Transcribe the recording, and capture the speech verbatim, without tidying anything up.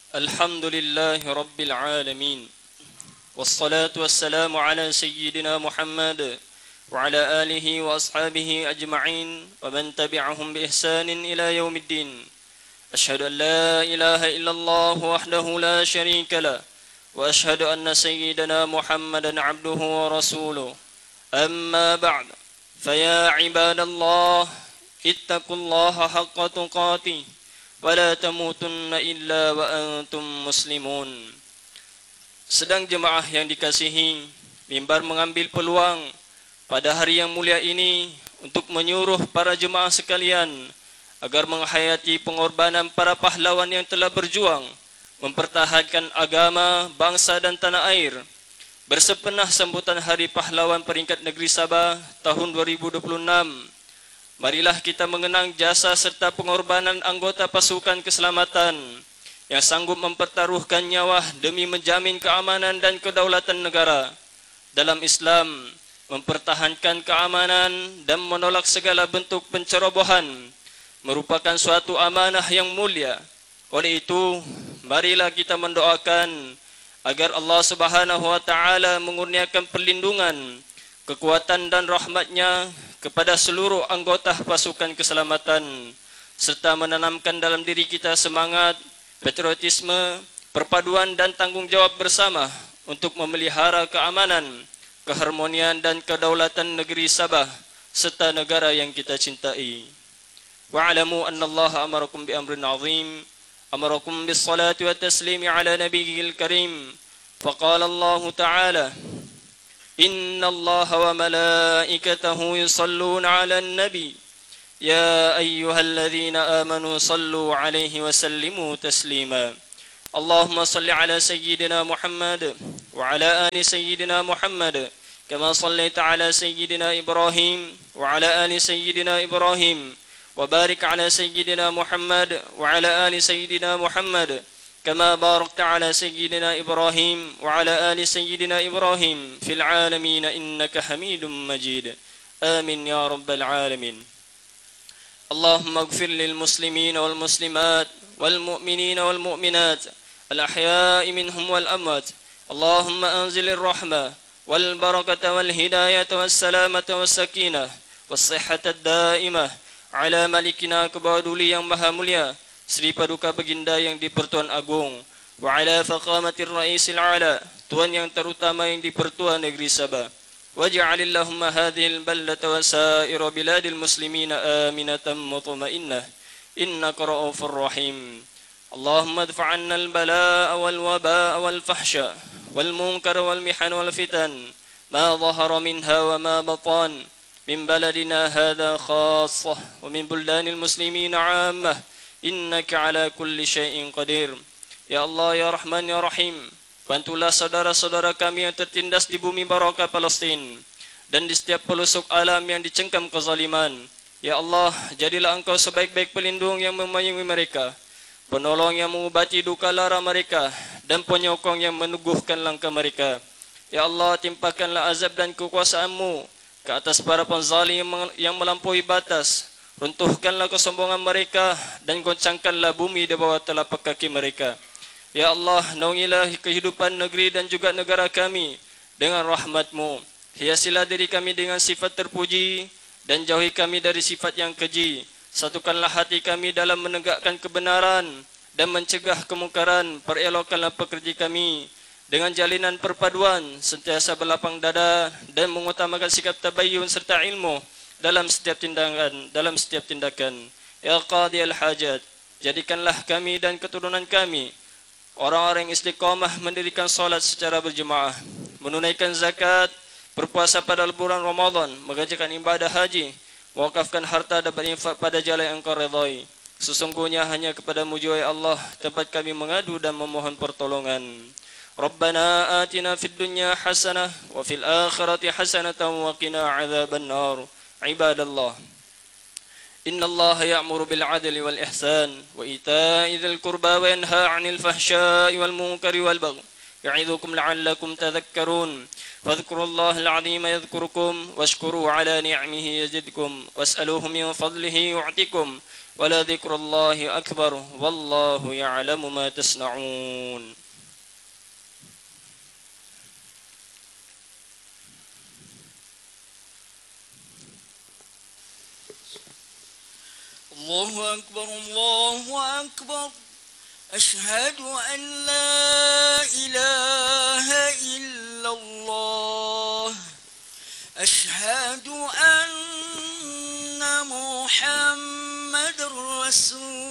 الحمد لله رب العالمين والصلاة والسلام على سيدنا محمد وعلى آله وأصحابه أجمعين ومن تبعهم بإحسان إلى يوم الدين. أشهد أن لا إله إلا الله وحده لا شريك له وأشهد أن سيدنا محمدا عبده ورسوله. أما بعد، فيا عباد الله اتقوا الله حق تقاته ولا تموتن إلا وأنتم مسلمون. Sedang jemaah yang dikasihi, mimbar mengambil peluang pada hari yang mulia ini untuk menyuruh para jemaah sekalian agar menghayati pengorbanan para pahlawan yang telah berjuang mempertahankan agama, bangsa dan tanah air. Bersepenah sambutan Hari Pahlawan peringkat negeri Sabah tahun dua ribu dua puluh enam, marilah kita mengenang jasa serta pengorbanan anggota pasukan keselamatan yang sanggup mempertaruhkan nyawa demi menjamin keamanan dan kedaulatan negara. Dalam Islam, mempertahankan keamanan dan menolak segala bentuk pencerobohan merupakan suatu amanah yang mulia. Oleh itu, marilah kita mendoakan agar Allah Subhanahu wa taala mengurniakan perlindungan, kekuatan dan rahmat-Nya kepada seluruh anggota pasukan keselamatan, serta menanamkan dalam diri kita semangat, patriotisme, perpaduan dan tanggungjawab bersama untuk memelihara keamanan, keharmonian dan kedaulatan negeri Sabah serta negara yang kita cintai. Wa'lamu anna Allah amarakum bi amrin 'azim, amarakum bis salati wat taslimi ala nabiyil karim. Faqala Allah ta'ala: Inna Allah wa malaikatahu yusalluna 'alan nabi ya ayyuhalladzina amanu sallu 'alaihi wa sallimu taslima. Allahumma salli 'ala sayyidina Muhammad wa 'ala ali sayyidina Muhammad kama sallaita 'ala sayyidina Ibrahim wa 'ala ali sayyidina Ibrahim wa barik 'ala sayyidina Muhammad wa 'ala ali sayyidina Muhammad كما باركت على سيدنا إبراهيم وعلى آل سيدنا إبراهيم في العالمين إنك حميد مجيد. آمين يا رب العالمين. اللهم اغفر للمسلمين والمسلمات والمؤمنين والمؤمنات الأحياء منهم والأموات. اللهم أنزل الرحمة والبركة والهداية والسلامة والسكينة والصحة الدائمة على ملكنا كبادولي yang maha mulia Sri Paduka Baginda yang di-Pertuan Agung, wa ala faqamatir ra'isil ala, Tuan yang terutama yang di-Pertuan Negeri Sabah. Waj'alillahumma hadhil baldata wa sa'ira biladil muslimina aminatan mutma'innah, innaka ra'ufur rahim. Allahumma adfa'anna al-bala'a wal-waba'a wal-fahsha, wal-munkar wal-mihan wal-fitan, ma zahara minha wa ma batan, min baladina hadha khassah, wa min buldanil muslimina 'ammah. Innaka ala kulli syai'in qadir. Ya Allah, Ya Rahman, Ya Rahim, bantulah saudara-saudara kami yang tertindas di bumi barakah Palestin dan di setiap pelosok alam yang dicengkam kezaliman. Ya Allah, jadilah Engkau sebaik-baik pelindung yang memayungi mereka, penolong yang mengubati duka lara mereka, dan penyokong yang meneguhkan langkah mereka. Ya Allah, timpakanlah azab dan kekuasaan-Mu ke atas para penzalim yang melampaui batas. Runtuhkanlah kesombongan mereka dan goncangkanlah bumi di bawah telapak kaki mereka. Ya Allah, naungilah kehidupan negeri dan juga negara kami dengan rahmat-Mu. Hiasilah diri kami dengan sifat terpuji dan jauhi kami dari sifat yang keji. Satukanlah hati kami dalam menegakkan kebenaran dan mencegah kemungkaran. Perelokkanlah pekerja kami dengan jalinan perpaduan, sentiasa berlapang dada dan mengutamakan sikap tabayyun serta ilmu dalam setiap tindakan, dalam setiap tindakan. Ya Qadi al-Hajat, jadikanlah kami dan keturunan kami orang-orang yang istiqamah mendirikan solat secara berjemaah, menunaikan zakat, berpuasa pada bulan Ramadan, mengerjakan ibadah haji, mewakafkan harta dan berinfak pada jalan yang Engkau redai. Sesungguhnya hanya kepada Mu ya Allah tempat kami mengadu dan memohon pertolongan. Rabbana atina fid dunya hasanah wa fil akhirati hasanatan wa qina adzaban nar. عباد الله إن الله يأمر بالعدل والإحسان وإيتاء ذي القربى وينهى عن الفحشاء والمنكر والبغي يعظكم لعلكم تذكرون فاذكروا الله العظيم يذكركم واشكروا على نعمه يزدكم واسألوه من فضله يعطكم ولذكر الله أكبر والله يعلم ما تصنعون. الله أكبر الله أكبر. أشهد أن لا إله إلا الله. أشهد أن محمد رسول